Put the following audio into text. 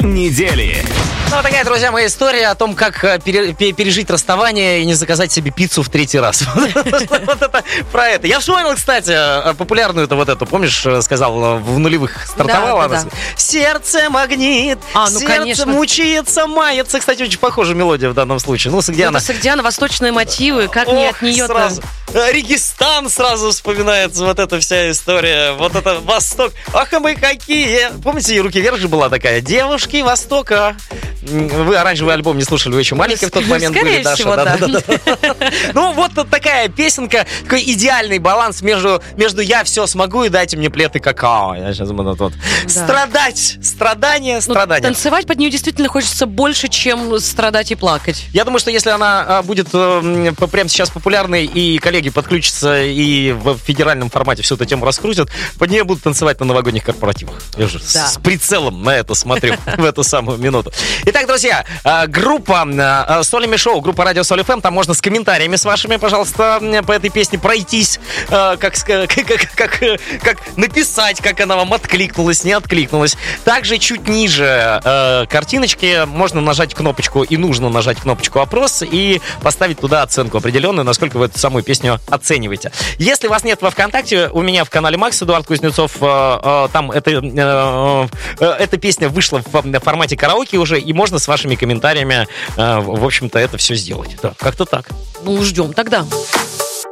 недели. Ну, такая, друзья мои, история о том, как пережить расставание и не заказать себе пиццу в 3-й раз. Вот это про это. Я вспомнил, кстати, популярную эту, помнишь, сказал, в нулевых стартовала она. Сердце магнит, сердце мучается, мается. Кстати, очень похожая мелодия в данном случае. Ну, Сагдиана. Сагдиана, восточные мотивы, как не от нее-то. Регистан сразу вспоминается, вот эта вся история. Вот это Восток. Ах, мы какие! Помните, «Руки вверх» же была такая? Девушки Востока. Вы оранжевый альбом не слушали, вы еще маленькие в тот момент были, Даша. Всего, да. Ну, вот такая песенка, такой идеальный баланс между «я все смогу» и «дайте мне плед и какао». Я сейчас буду тут страдать. Страдание. Танцевать под нее действительно хочется больше, чем страдать и плакать. Я думаю, что если она будет прямо сейчас популярной, и коллеги подключатся, и в федеральном формате всю эту тему раскрутят, под нее будут танцевать на новогодних корпоративах. Я уже с прицелом на это смотрю в эту самую минуту. Итак, друзья, группа Соли Ми Шоу, группа Радио Соль ФМ, там можно с комментариями с вашими, пожалуйста, по этой песне пройтись, как написать, как она вам откликнулась, не откликнулась. Также чуть ниже картиночки можно нажать кнопочку, и нужно нажать кнопочку «Опрос» и поставить туда оценку определенную, насколько вы эту самую песню оцениваете. Если вас нет во ВКонтакте, у меня в канале Макс Эдуард Кузнецов, там эта песня вышла в формате караоке уже, и можно с вашими комментариями, в общем-то, это все сделать. Да, как-то так. Ну, ждем тогда.